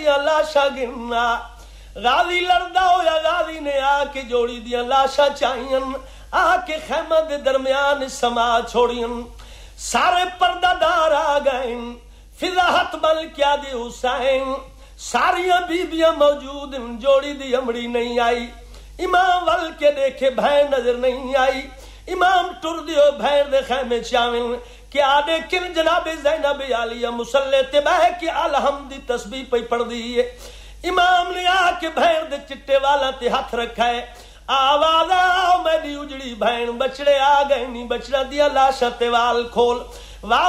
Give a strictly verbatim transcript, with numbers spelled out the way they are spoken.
लाशा गिनना गाजी लड़दा होया गाजी ने आके जोड़ी दिया लाशा चाहियन आके खैमा दे दरमियान समा छोड़ियन सारे पर्दादार आ गए फिजाहत बल क्या दी हुसैन सारिया बीबियां मौजूद जोड़ी दी अमड़ी नहीं आई इमाम वल के देखे भैन नजर नहीं आई इमाम टुर दियो भैन दे खैमे चाविन क्या देकिन जनाबे ज़ैनब आलिया मुसल्ले ते बह के अलहम्दी तस्बीह पे पढ़ दी है इमाम ने आके भैन दे चिट्टे वाला ते हाथ रखा है आवाज आओ मेरी उजड़ी भैन बछड़े आ गए नी बछड़ा दिया लाशा ते वाल खोल वाह